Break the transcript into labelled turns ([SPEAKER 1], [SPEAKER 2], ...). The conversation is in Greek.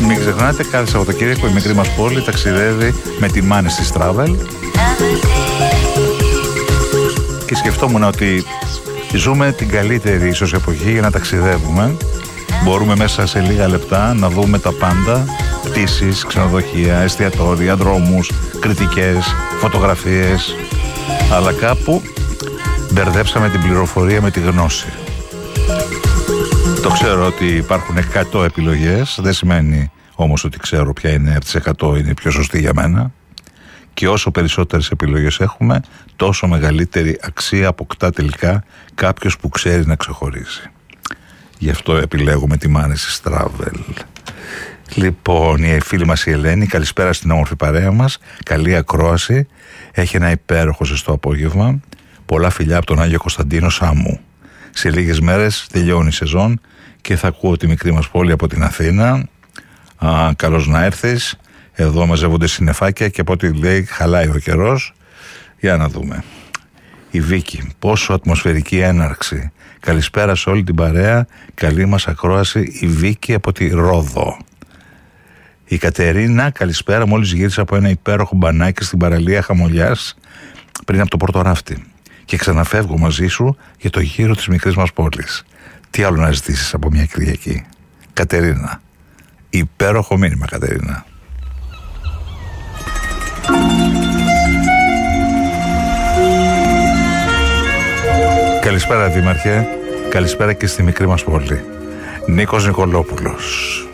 [SPEAKER 1] Μην ξεχνάτε, κάθε Σαββατοκύριακο η μικρή μας πόλη ταξιδεύει με τη Μάνης της Travel. Και σκεφτόμουν ότι ζούμε την καλύτερη ίσως εποχή για να ταξιδεύουμε. Μπορούμε μέσα σε λίγα λεπτά να δούμε τα πάντα. Πτήσεις, ξενοδοχεία, εστιατόρια, δρόμους, κριτικές, φωτογραφίες. Αλλά κάπου μπερδέψαμε την πληροφορία με τη γνώση. Το ξέρω ότι υπάρχουν 100 επιλογές, δεν σημαίνει όμως ότι ξέρω ποια είναι από τις 100 είναι πιο σωστή για μένα. Και όσο περισσότερες επιλογές έχουμε, τόσο μεγαλύτερη αξία αποκτά τελικά κάποιος που ξέρει να ξεχωρίζει. Γι' αυτό επιλέγουμε τη Μάνης της Travel. Λοιπόν, η φίλη μας η Ελένη, καλησπέρα στην όμορφη παρέα μας. Καλή ακρόαση. Έχει ένα υπέροχο ζεστό απόγευμα. Πολλά φιλιά από τον Άγιο Κωνσταντίνο Σάμου. Σε λίγες μέρες τελειώνει η σεζόν και θα ακούω τη μικρή μας πόλη από την Αθήνα. Καλώς να έρθεις. Εδώ μαζεύονται συννεφάκια και από ό,τι λέει χαλάει ο καιρός. Για να δούμε. Η Βίκη, πόσο ατμοσφαιρική έναρξη. Καλησπέρα σε όλη την παρέα. Καλή μας ακρόαση, η Βίκη από τη Ρόδο. Η Κατερίνα, καλησπέρα. Μόλις γύρισα από ένα υπέροχο μπανάκι στην παραλία Χαμολιάς πριν από το Πορτοράφτη. Και ξαναφεύγω μαζί σου για το γύρο της μικρής μας πόλης. Τι άλλο να ζητήσεις από μια Κυριακή? Κατερίνα. Υπέροχο μήνυμα, Κατερίνα. Καλησπέρα, Δήμαρχε. Καλησπέρα και στη μικρή μας πόλη. Νίκος Νικολόπουλος.